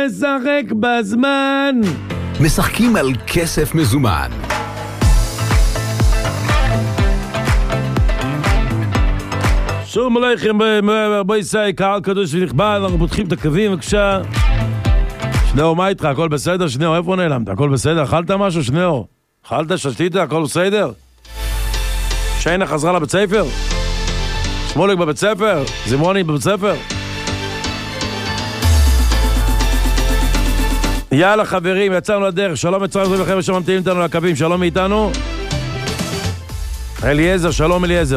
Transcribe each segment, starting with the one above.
משחק בזמן. משחקים על כסף מזומן. שלום עליכם, ביי קהל קדוש ונכבד, אנחנו פותחים את הקווים, בבקשה. שניאור, מה איתך? הכל בסדר? שניאור, איפה נעלמת? הכל בסדר? אכלת משהו, שניאור? אכלת, שתית? הכל בסדר? שיינה חזרה לבית ספר? שמולק בבית ספר? זימרוני בבית ספר? יאללה חברים, יצאנו לדרך. שלום מצרים לכם שממתינים איתנו לקווים. שלום מאיתנו. אליעזר, שלום אליעזר.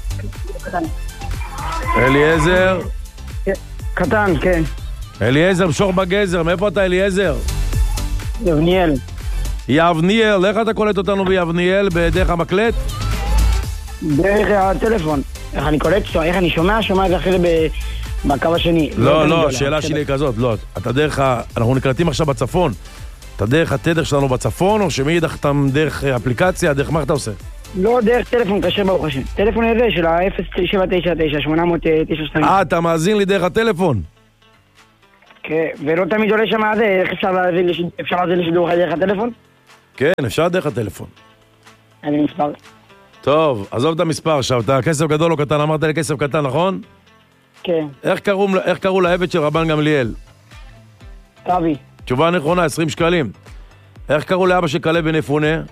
אליעזר. קטן, כן. אליעזר, משוך בגזר. מאיפה אתה אליעזר? יבניאל. יבניאל, איך אתה קולט אותנו ביבניאל? בדרך המקלט? דרך הטלפון. איך אני קולט? איך אני שומע את זה אחרי זה בקו השני. לא, השאלה שלי היא כזאת, לא. אתה דרך אנחנו נקלטים עכשיו בצפון. אתה דרך התדר שלנו בצפון, או שמאידך אתה דרך אפליקציה, דרך מה אתה עושה? לא, דרך טלפון קשר ברוך השם. טלפון הזה של ה-0799-892. אתה מאזין לי דרך הטלפון? כן, ולא תמיד עולה שם הזה, איך אפשר להזין לשידור דרך הטלפון? כן, אפשר דרך הטלפון. אני מספר. טוב, עזוב את המספר עכשיו, אתה כסף גדול או קטן, אמרת לי כסף קטן, נכון? כן. איך קראו לעבד של רבן גמליאל? אבי. תשובה נכונה, 20 שקלים. איך קראו לאבא של כלב בן יפונה?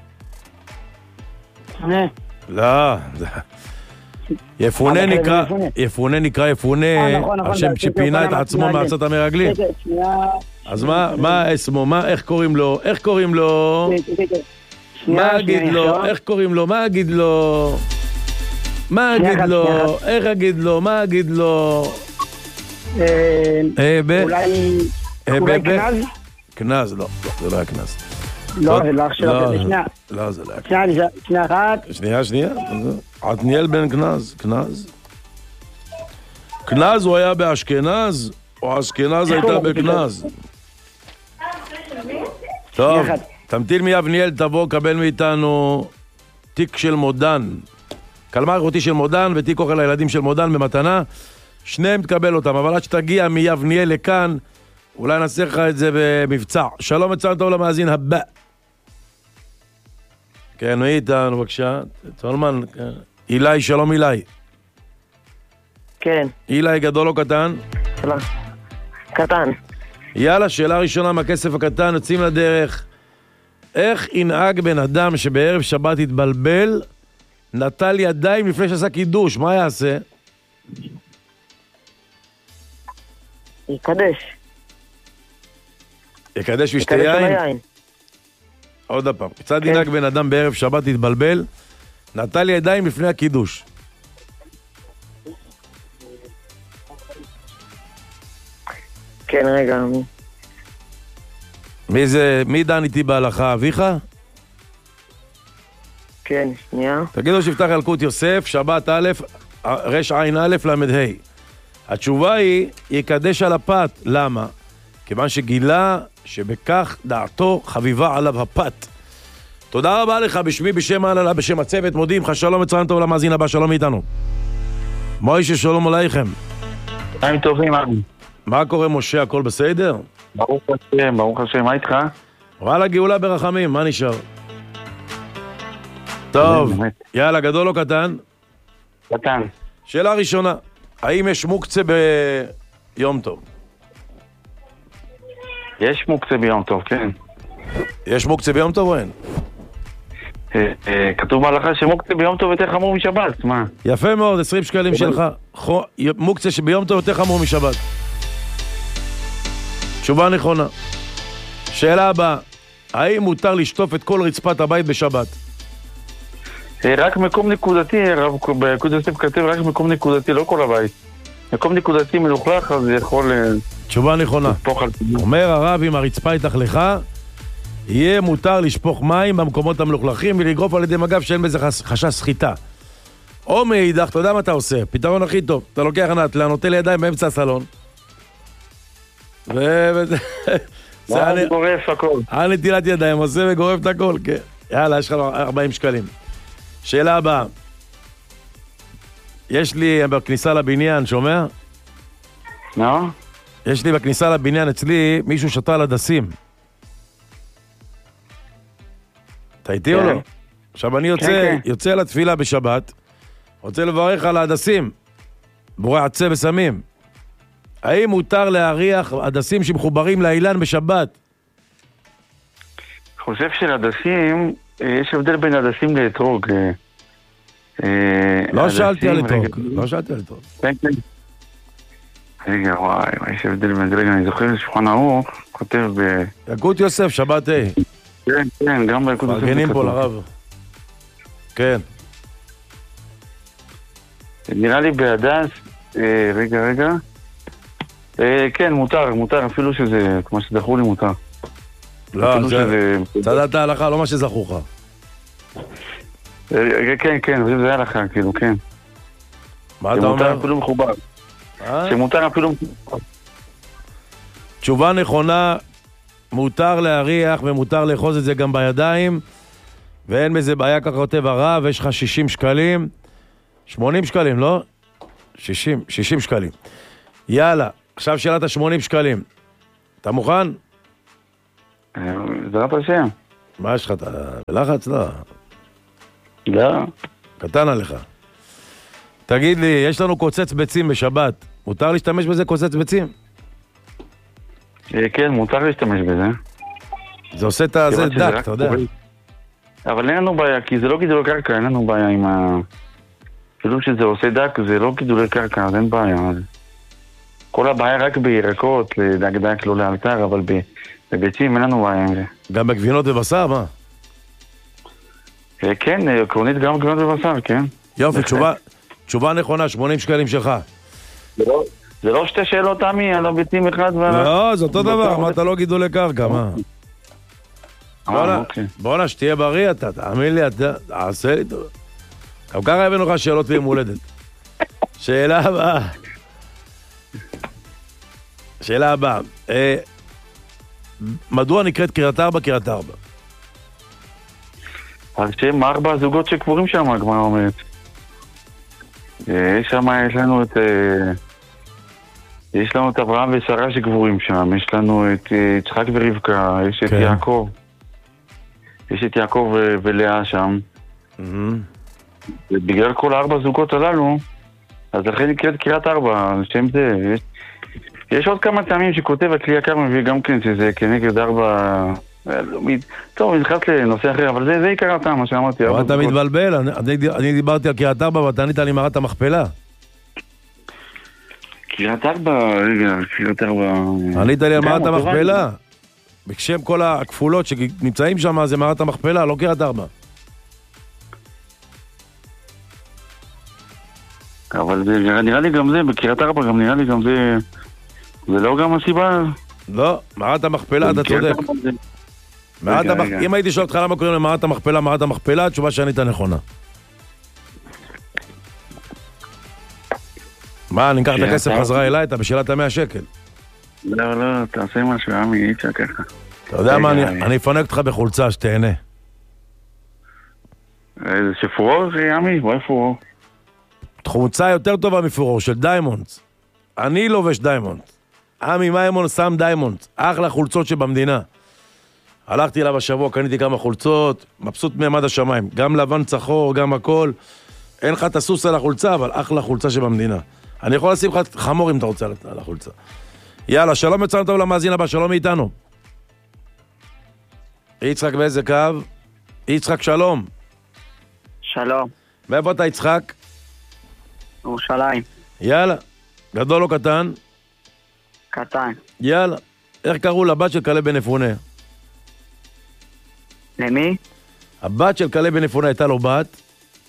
לא, יפונה נקרא יפונה, השם שפינה את עצמו מארצות המרגלים. אז מה אסמו, איך קוראים לו? מה אגיד לו? איך קוראים לו? מה אגיד לו? איך אגיד לו? מה אגיד לו? אולי כנז? כנז, לא, זה לא היה כנז. לא, זה לא עכשיו, שנייה. לא, זה לא היה כנז. שנייה אחת. שנייה. עתניאל בן כנז. כנז הוא היה באשכנז, או אשכנז הייתה בכנז? טוב, תמתין מיבניאל, תבוא, קבל מאיתנו תיק של מודן. קלמר איכותי של מודן ותיק אוכל לילדים של מודן במתנה. שניהם תקבל אותם, אבל עד שתגיע מיבניאל לכאן, אולי נעשה לך את זה במבצע. שלום מצוין טוב למאזין הבא. כן, מאיתנו, בבקשה. תולמן, אילי, שלום אילי. כן. אילי, גדול או קטן? קטן. יאללה, שאלה ראשונה מהכסף הקטן, יוצאים לדרך. איך ינהג בן אדם שבערב שבת התבלבל, נטל ידיים לפני שעשה קידוש, מה יעשה? יקדש וישתה יין? עוד הפעם. קצת ינהג בן אדם בערב שבת התבלבל, נטל ידיים לפני הקידוש. כן, רגע. מי דן איתי בהלכה? אביך? כן, שנייה. תגידו שיפתח ילקוט יוסף, שבת א', רש עין א' למד ה'. התשובה היא, יקדש על הפת. למה? כיוון שגילה שבכך דעתו חביבה עליו הפת. תודה רבה לך בשמי, בשם ההנהלה, בשם הצוות, מודים לך, שלום מצוין טוב למאזין הבא, שלום איתנו. מוישה, שלום עליכם. חיים טובים, אבי. מה קורה משה, הכל בסדר? ברוך השם, מה איתך? וואלה, גאולה ברחמים, מה נשאר? טוב, יאללה, גדול או קטן? קטן. שאלה ראשונה, האם יש מוקצה ביום טוב? יש מוקצה ביום טוב, כן. יש מוקצה ביום טוב או אין? כתוב בהלכה שמוקצה ביום טוב יותר חמור משבת, מה? יפה מאוד, 20 שקלים שלך. מוקצה שביום טוב יותר חמור משבת. תשובה נכונה. שאלה הבאה, האם מותר לשטוף את כל רצפת הבית בשבת? רק מקום נקודתי, בקוד יוסף כתב רק מקום נקודתי, לא כל הבית. מקום נקודתי מלוכלך, אז זה יכול... תשובה נכונה. אומר הרב, אם הרצפה התלכלכה, יהיה מותר לשפוך מים במקומות המלוכלכים ולגרוף על ידי מגב שאין בזה חשש סחיטה. או מאידך, אתה יודע מה אתה עושה? פתרון הכי טוב. אתה לוקח נוטל ידיים באמצע הסלון. אני גורף הכל. נטילת ידיים, עושה וגורף את הכל, כן. יאללה, יש לך 40 שקלים. שאלה הבאה. יש לי בכניסה לבניין, שומע? נו? יש לי בכניסה לבניין אצלי, מישהו שתה על הדסים. אתה איתי או לא? עכשיו אני יוצא לתפילה בשבת, רוצה לברך על ההדסים, בורא עצה וסמים. האם מותר להריח הדסים שמחוברים לאילן בשבת? חושב שלהדסים, יש הבדל בין הדסים לאתרוג. לא שאלתי על אתרוג, לא שאלתי על אתרוג. כן, כן. רגע, וואי, יש הבדל בין זה, רגע, אני זוכר לשולחן ערוך, כותב ב... יקות יוסף, שבת כן, כן, גם ביקות יוסף. מרגנים פה לרב. כן. נראה לי בהדס, רגע. כן, מותר, אפילו שזה, כמו שזכרו לי, מותר. לא, זה צדת ההלכה, לא מה שזכוך. כן, זה היה לך, כאילו, כן. מה אתה אומר? שמותר אפילו מחובר. שמותר אפילו מחובר. תשובה נכונה, מותר להריח ומותר לאחוז את זה גם בידיים, ואין בזה בעיה, ככה כותב הרב, יש לך 60 שקלים, 80 שקלים, לא? 60 שקלים. יאללה, עכשיו שאלת ה-80 שקלים. אתה מוכן? זה רק השם. מה יש לך? אתה בלחץ? לא. לא. קטן עליך. תגיד לי, יש לנו קוצץ ביצים בשבת. מותר להשתמש בזה קוצץ ביצים? כן, מותר להשתמש בזה. זה עושה את זה דק, אתה יודע. אבל אין לנו בעיה, כי זה לא גידולי קרקע, אין לנו בעיה עם ה... אפילו שזה עושה דק, זה לא גידולי קרקע, אז אין בעיה. כל הבעיה רק בירקות, לדק לא לאלתר, אבל בביצים אין לנו בעיה עם זה. גם בגבינות ובשר, מה? כן, עקרונית גם גבינות ובשר, כן. יופי, תשובה נכונה, 80 שקלים שלך. זה לא שתי שאלות, עמי, על הביצים אחד ועל... לא, זה אותו דבר, מה אתה לא גידולי קרקע, מה? בוא'נה, שתהיה בריא אתה, תאמין לי, אתה עשה לי טוב. גם ככה הבאנו לך שאלות ליום הולדת. שאלה הבאה. מדוע נקראת קריית ארבע קריית ארבע? אז שהם 4 זוגות שקבורים שם, הגמרא אומרת. יש לנו את אברהם ושרה שקבורים שם, יש לנו את יצחק ורבקה, יש את יעקב. יש את יעקב ולאה שם. ובגלל כל 4 זוגות הללו, אז לכן נקראת קריית ארבע, על שם זה. יש עוד כמה טעמים שכותב הכלי יקר מביא גם כן, שזה כנגד 4... טוב, אני נכנס לנושא אחר, אבל זה עיקר הטעם, מה שאמרתי. אתה מתבלבל, אני דיברתי על קריית ארבע, ואתה ענית על מערת המכפלה. קריית ארבע, רגע, קריית ארבע... ענית לי על מערת המכפלה. בשם כל הכפולות שנמצאים שם, זה מערת המכפלה, לא קריית ארבע. אבל נראה לי גם זה, בקריית ארבע גם נראה לי גם זה... זה לא גם הסיבה? לא, מערת המכפלה, אתה צודק. אם הייתי שואל אותך למה קוראים למערת המכפלה, מערת המכפלה, התשובה שענית נכונה. מה, אני אקח את הכסף חזרה אליי, אתה בשאלת 100 שקל. לא, תעשה משהו, עמי, אי אפשר ככה. אתה יודע מה, אני אפנק אותך בחולצה, שתהנה. זה שפורור זה, עמי? בואי פורור. חולצה יותר טובה מפורור, של דיימונדס. אני לובש דיימונדס. עמי מיימון שם דיימונדס. אחלה חולצות שבמדינה. הלכתי אליו השבוע, קניתי כמה חולצות, מבסוט מעמד השמיים. גם לבן צחור, גם הכל. אין לך את הסוס על החולצה, אבל אחלה חולצה שבמדינה. אני יכול לשים לך חמור אם אתה רוצה על החולצה. יאללה, שלום יצרנו טוב למאזין הבא, שלום מאיתנו. יצחק באיזה קו? יצחק, שלום. שלום. מאיפה אתה יצחק? ירושלים. יאללה. גדול או קטן? קטן. יאללה. איך קראו לבת של כלב בן יפונה? למי? הבת של כלב בן יפונה הייתה לו בת,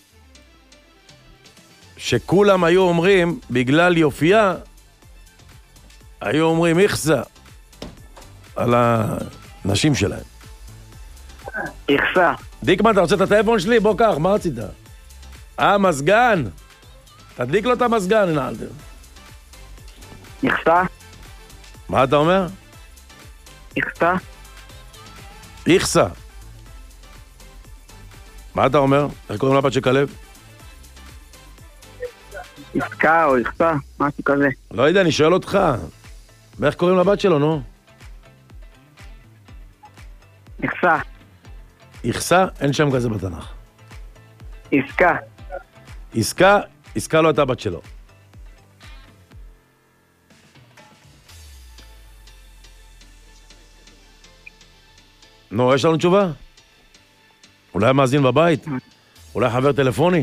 שכולם היו אומרים, בגלל יופייה, היו אומרים איכסה על הנשים שלהם. איכסה. דיקמן, אתה רוצה את הטלפון שלי? בוא קח, מה רצית? מזגן. תדליק לו את המזגן, נעלתם. איכסה? מה אתה אומר? איכסה? איכסה. מה אתה אומר? איך קוראים לבת של כלב? עסקה או איכסה, משהו כזה. לא יודע, אני שואל אותך. ואיך קוראים לבת שלו, נו? עסקה. יחסה? אין שם כזה בתנ"ך. עסקה. עסקה לא הייתה בת שלו. נו, יש לנו תשובה? אולי מאזין בבית? אולי חבר טלפוני?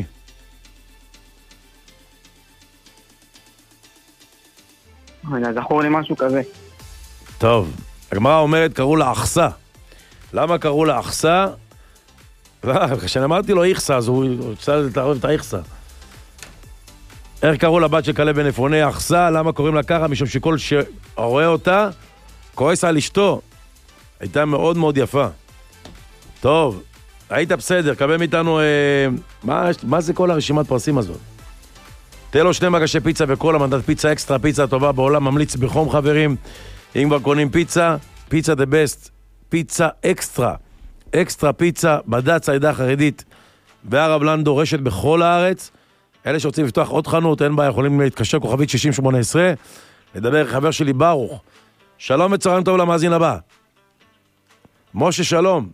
זכור לי משהו כזה. טוב, הגמרא אומרת, קראו לה אחסה. למה קראו לה אחסה? כשאני אמרתי לו איכסה, אז הוא רוצה להתערב את האיכסה. איך קראו לבת של כלב בן יפונה אחסה? למה קוראים לה ככה? משום שכל שרואה אותה, כועס על אשתו. הייתה מאוד מאוד יפה. טוב, היית בסדר, קבל מאיתנו... מה זה כל הרשימת פרסים הזאת? תהיה לו 2 מגשי פיצה וכל המנדט פיצה אקסטרה, פיצה הטובה בעולם, ממליץ בחום חברים. אם כבר קונים פיצה, פיצה דה בסט, פיצה אקסטרה. אקסטרה פיצה, בד"ץ העדה החרדית והרב לנדו, רשת בכל הארץ. אלה שרוצים לפתוח עוד חנות, אין בעיה, יכולים להתקשר כוכבית 6018, לדבר עם חבר שלי ברוך. שלום וצהריים טוב למאזין הבא. משה, שלום.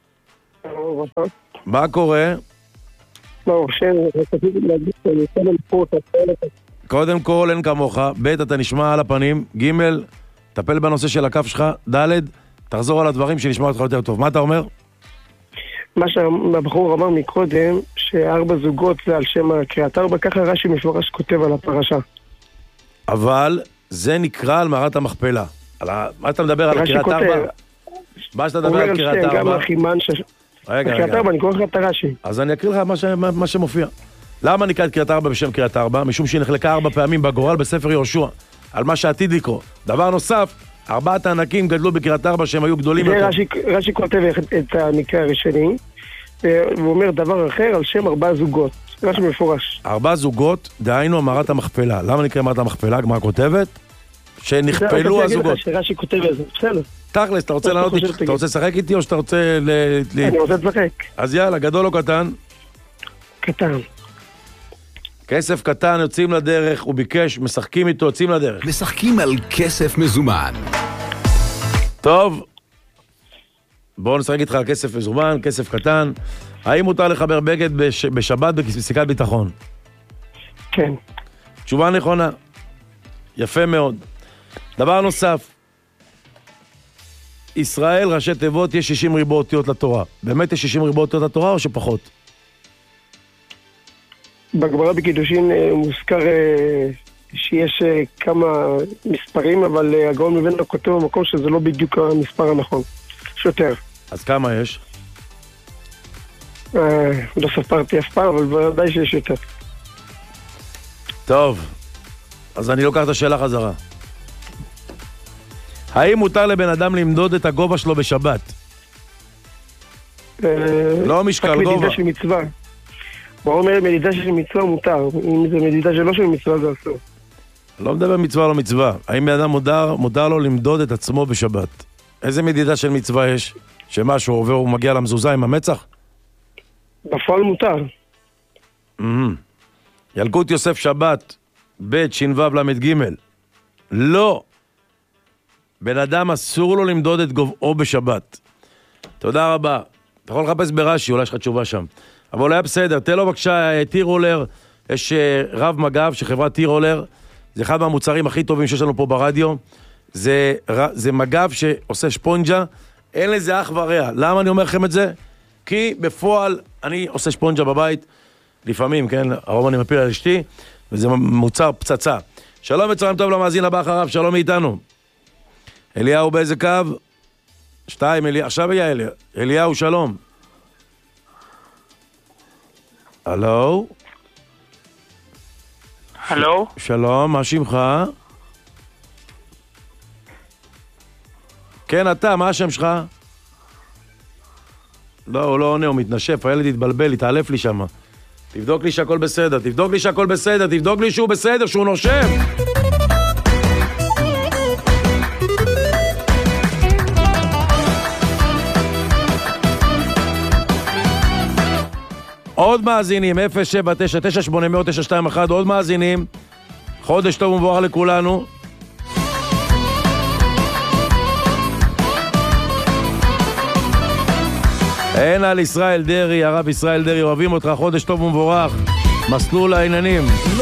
מה קורה? קודם כל, אין כמוך. ב', אתה נשמע על הפנים. ג', טפל בנושא של הכף שלך. ד', תחזור על הדברים שנשמע אותך יותר טוב. מה אתה אומר? מה שהבחור אמר מקודם, ש4 זוגות זה על שם קריאת 4, ככה רש"י מפורש כותב על הפרשה. אבל זה נקרא על מערת המכפלה. מה אתה מדבר על קריאת 4? מה שאתה מדבר על קריאת 4? גם החימן קריאת 4, אני קורא לך את הרש"י. אז אני אקריא לך מה שמופיע. למה נקראת קריאת 4 בשם קריאת 4? משום שהיא נחלקה 4 פעמים בגורל בספר יהושע, על מה שעתיד לקרוא. דבר נוסף, 4 הענקים גדלו בקריאת 4 שהם היו גדולים יותר. רש"י כותב את המקרה הראשני, והוא אומר דבר אחר על שם 4 זוגות. רש"י מפורש. 4 זוגות, דהיינו מערת המכפלה. למה נקרא מערת המכפלה? הגמרא כותבת שנכפלו הזוגות. רש"י כותב איזה, בסדר. תכלס, אתה רוצה לענות, אתה רוצה לשחק איתי או שאתה רוצה אני רוצה לשחק. אז יאללה, גדול או קטן? קטן. כסף קטן, יוצאים לדרך, הוא ביקש, משחקים איתו, יוצאים לדרך. משחקים על כסף מזומן. טוב, בואו נשחק איתך על כסף מזומן, כסף קטן. האם מותר לחבר בגד בשבת בסיכת ביטחון? כן. תשובה נכונה. יפה מאוד. דבר נוסף, ישראל ראשי תיבות, יש 60 ריבוע אותיות לתורה. באמת יש 60 ריבוע אותיות לתורה או שפחות? בגמרא בקידושין מוזכר שיש כמה מספרים, אבל הגאון מווילנה כותב במקום שזה לא בדיוק המספר הנכון. יש יותר. אז כמה יש? לא ספרתי אף פעם, אבל בוודאי שיש יותר. טוב, אז אני לוקח את השאלה חזרה. האם מותר לבן אדם למדוד את הגובה שלו בשבת? לא משקל, גובה. רק מדידה של מצווה. הוא אומר מדידה של מצווה מותר, אם זה מדידה שלא של מצווה זה אסור. לא מדבר מצווה לא מצווה. האם בן אדם מותר לו למדוד את עצמו בשבת? איזה מדידה של מצווה יש? שמשהו עובר ומגיע למזוזה עם המצח? בפועל מותר. ילקוט יוסף שבת, ב' ש"ו למד ג' לא. בן אדם אסור לו למדוד את גובהו בשבת. תודה רבה. אתה יכול לחפש ברש"י, אולי יש לך תשובה שם. אבל היה בסדר. תן לו בבקשה טיר-רולר. יש רב מג"ב שחברת טיר-רולר. זה אחד מהמוצרים הכי טובים שיש לנו פה ברדיו. זה מג"ב שעושה שפונג'ה. אין לזה אח ורע. למה אני אומר לכם את זה? כי בפועל אני עושה שפונג'ה בבית. לפעמים, כן? הרוב אני מפיל על אשתי. וזה מוצר פצצה. שלום וצהריים טוב למאזין הבא אחריו. שלום מאיתנו. אליהו באיזה קו? 2, עכשיו היה אליהו, שלום. הלו? הלו? שלום, מה שמך? כן, אתה, מה השם שלך? לא, הוא לא עונה, הוא מתנשף, הילד התבלבל, התעלף לי שם. תבדוק לי שהכל בסדר, תבדוק לי שהכל בסדר, תבדוק לי שהוא בסדר, שהוא נושם. עוד מאזינים, 079-980-921, עוד מאזינים. חודש טוב ומבורך לכולנו. אין על ישראל דרי, הרב ישראל דרי, אוהבים אותך, חודש טוב ומבורך, מסלול העניינים.